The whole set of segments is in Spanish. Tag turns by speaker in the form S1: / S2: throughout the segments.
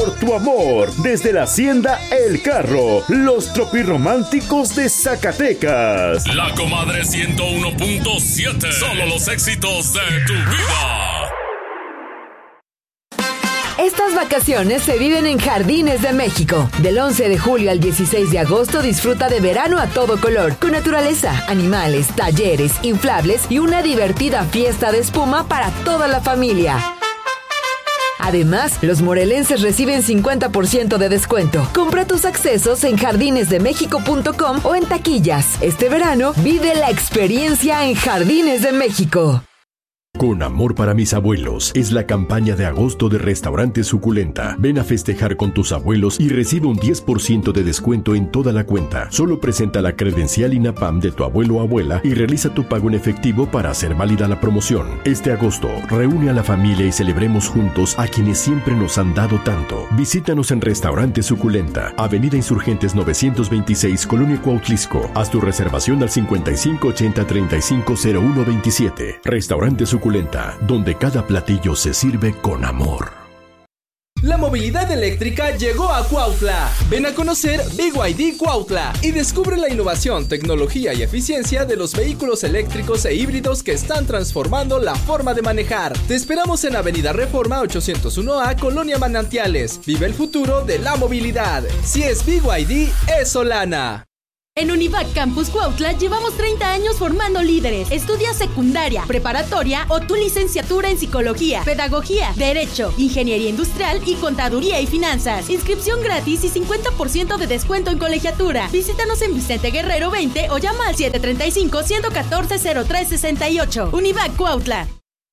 S1: por tu amor. Desde la Hacienda El Carro, los tropirrománticos de Zacatecas.
S2: La Comadre 101.7. Solo los éxitos de tu vida.
S3: Estas vacaciones se viven en Jardines de México. Del 11 de julio al 16 de agosto disfruta de verano a todo color, con naturaleza, animales, talleres, inflables y una divertida fiesta de espuma para toda la familia. Además, los morelenses reciben 50% de descuento. Compra tus accesos en jardinesdemexico.com o en taquillas. Este verano, vive la experiencia en Jardines de México.
S4: Con amor para mis abuelos es la campaña de agosto de Restaurante Suculenta. Ven a festejar con tus abuelos y recibe un 10% de descuento en toda la cuenta. Solo presenta la credencial INAPAM de tu abuelo o abuela y realiza tu pago en efectivo para hacer válida la promoción. Este agosto, reúne a la familia y celebremos juntos a quienes siempre nos han dado tanto. Visítanos en Restaurante Suculenta, Avenida Insurgentes 926, Colonia Cuautlisco. Haz tu reservación al 5580-350127. Restaurante Suculenta, donde cada platillo se sirve con amor.
S5: La movilidad eléctrica llegó a Cuautla. Ven a conocer BYD Cuautla y descubre la innovación, tecnología y eficiencia de los vehículos eléctricos e híbridos que están transformando la forma de manejar. Te esperamos en Avenida Reforma 801A, Colonia Manantiales. Vive el futuro de la movilidad. Si es BYD, es Solana.
S6: En Univac Campus Cuautla llevamos 30 años formando líderes. Estudia secundaria, preparatoria o tu licenciatura en Psicología, Pedagogía, Derecho, Ingeniería Industrial y Contaduría y Finanzas. Inscripción gratis y 50% de descuento en colegiatura. Visítanos en Vicente Guerrero 20 o llama al 735-114-0368. Univac Cuautla.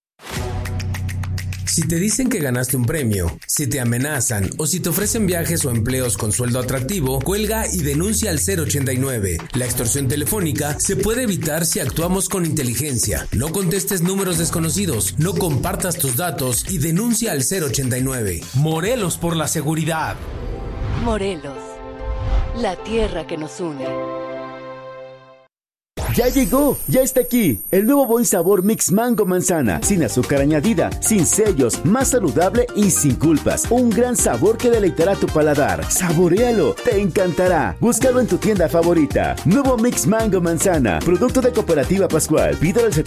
S7: Si te dicen que ganaste un premio, si te amenazan o si te ofrecen viajes o empleos con sueldo atractivo, cuelga y denuncia al 089. La extorsión telefónica se puede evitar si actuamos con inteligencia. No contestes números desconocidos, no compartas tus datos y denuncia al 089.
S8: Morelos por la seguridad.
S9: Morelos, la tierra que nos une.
S1: Ya llegó, ya está aquí, el nuevo buen sabor Mix Mango Manzana, sin azúcar añadida, sin sellos, más saludable y sin culpas. Un gran sabor que deleitará tu paladar. Saboréalo, te encantará. Búscalo en tu tienda favorita. Nuevo Mix Mango Manzana, producto de Cooperativa Pascual. Pídelo al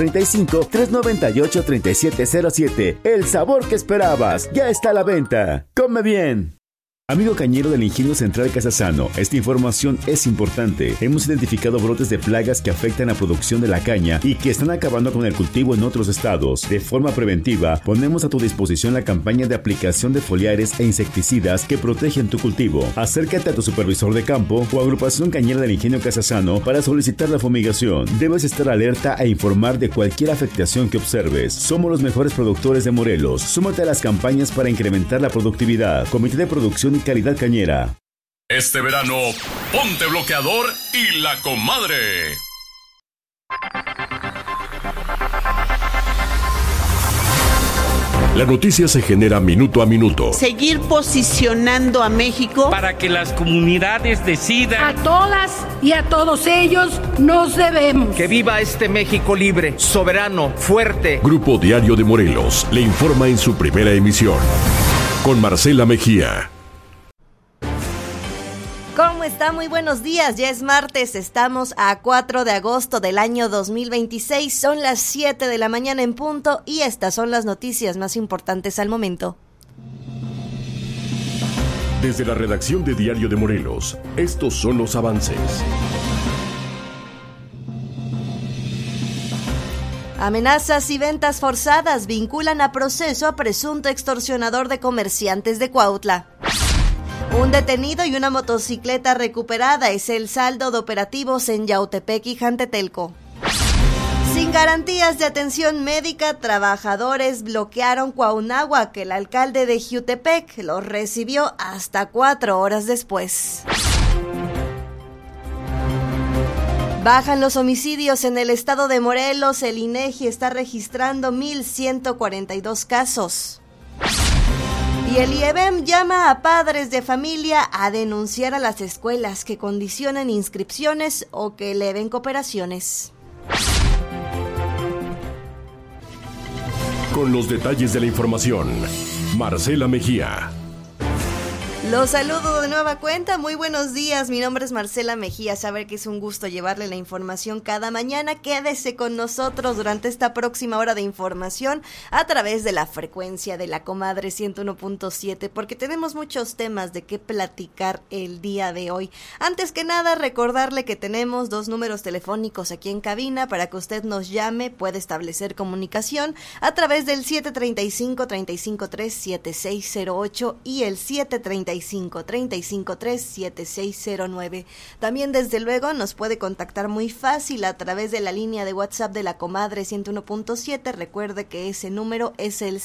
S1: 735-398-3707. El sabor que esperabas, ya está a la venta. Come bien. Amigo cañero del Ingenio Central Casasano, esta información es importante. Hemos identificado brotes de plagas que afectan la producción de la caña y que están acabando con el cultivo en otros estados. De forma preventiva, ponemos a tu disposición la campaña de aplicación de foliares e insecticidas que protegen tu cultivo. Acércate a tu supervisor de campo o agrupación cañera del Ingenio Casasano para solicitar la fumigación. Debes estar alerta e informar de cualquier afectación que observes. Somos los mejores productores de Morelos. Súmate a las campañas para incrementar la productividad. Comité de Producción y Calidad Cañera.
S2: Este verano, ponte bloqueador y la comadre.
S4: La noticia se genera minuto a minuto.
S10: Seguir posicionando a México
S8: para que las comunidades decidan.
S11: A todas y a todos ellos nos debemos.
S8: Que viva este México libre, soberano, fuerte.
S4: Grupo Diario de Morelos le informa en su primera emisión. Con Marcela Mejía.
S12: ¿Cómo está? Muy buenos días, ya es martes, estamos a 4 de agosto del año 2026, son las 7 de la mañana en punto y estas son las noticias más importantes al momento.
S4: Desde la redacción de Diario de Morelos, estos son los avances.
S12: Amenazas y ventas forzadas vinculan a proceso a presunto extorsionador de comerciantes de Cuautla. Un detenido y una motocicleta recuperada es el saldo de operativos en Yautepec y Jantetelco. Sin garantías de atención médica, trabajadores bloquearon Cuauhnáhuac. El alcalde de Jiutepec los recibió hasta 4 horas después. Bajan los homicidios en el estado de Morelos. El INEGI está registrando 1,142 casos. Y el IEBEM llama a padres de familia a denunciar a las escuelas que condicionan inscripciones o que eleven cooperaciones.
S4: Con los detalles de la información, Marcela Mejía.
S12: Los saludo de nueva cuenta, muy buenos días, mi nombre es Marcela Mejía, saber que es un gusto llevarle la información cada mañana. Quédese con nosotros durante esta próxima hora de información a través de la frecuencia de la Comadre 101.7, porque tenemos muchos temas de qué platicar el día de hoy. Antes que nada, recordarle que tenemos 2 números telefónicos aquí en cabina para que usted nos llame, puede establecer comunicación a través del 735-353-7608 y el 735-353-7609. También desde luego nos puede contactar muy fácil a través de la línea de WhatsApp de la Comadre 101.7. Recuerde que ese número es el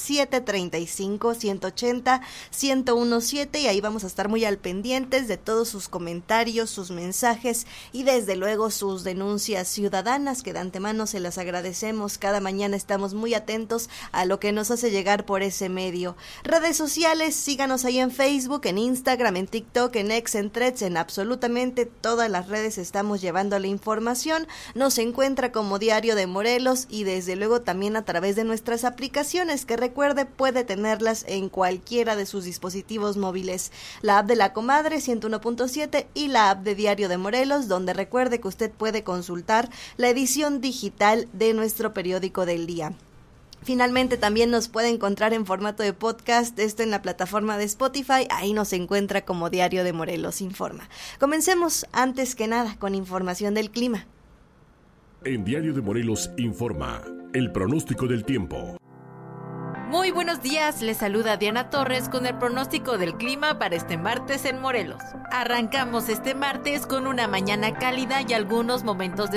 S12: 735-180-1017 y ahí vamos a estar muy al pendientes de todos sus comentarios, sus mensajes y desde luego sus denuncias ciudadanas, que de antemano se las agradecemos. Cada mañana estamos muy atentos a lo que nos hace llegar por ese medio. Redes sociales, síganos ahí en Facebook, en Instagram, en TikTok, en X, en Threads, en absolutamente todas las redes estamos llevando la información. Nos encuentra como Diario de Morelos y desde luego también a través de nuestras aplicaciones, que recuerde puede tenerlas en cualquiera de sus dispositivos móviles. La app de la Comadre 101.7 y la app de Diario de Morelos, donde recuerde que usted puede consultar la edición digital de nuestro periódico del día. Finalmente también nos puede encontrar en formato de podcast, esto en la plataforma de Spotify, ahí nos encuentra como Diario de Morelos Informa. Comencemos antes que nada con información del clima.
S4: En Diario de Morelos Informa, el pronóstico del tiempo.
S13: Muy buenos días, les saluda Diana Torres con el pronóstico del clima para este martes en Morelos. Arrancamos este martes con una mañana cálida y algunos momentos de